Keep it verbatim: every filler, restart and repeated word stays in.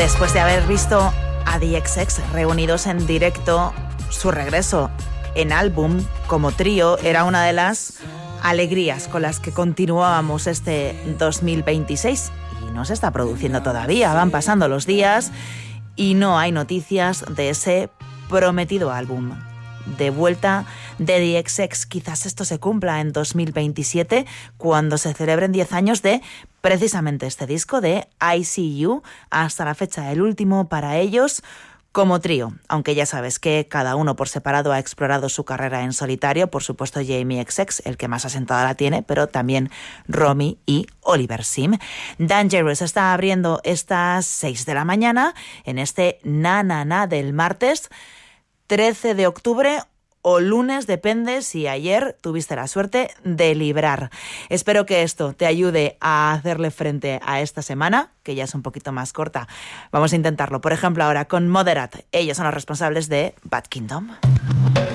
Después de haber visto a The X X reunidos en directo, su regreso en álbum como trío era una de las alegrías con las que continuábamos este dos mil veintiséis. Y no se está produciendo todavía, van pasando los días y no hay noticias de ese prometido álbum. De vuelta de The X X, quizás esto se cumpla en dos mil veintisiete, cuando se celebren diez años de precisamente este disco de I See You, hasta la fecha el último para ellos como trío, aunque ya sabes que cada uno por separado ha explorado su carrera en solitario, por supuesto Jamie X X, el que más asentada la tiene, pero también Romy y Oliver Sim. Dangerous está abriendo estas seis de la mañana en este Na Na Na del martes trece de octubre o lunes, depende si ayer tuviste la suerte de librar. Espero que esto te ayude a hacerle frente a esta semana, que ya es un poquito más corta. Vamos a intentarlo, por ejemplo, ahora con Moderat. Ellos son los responsables de Bad Kingdom.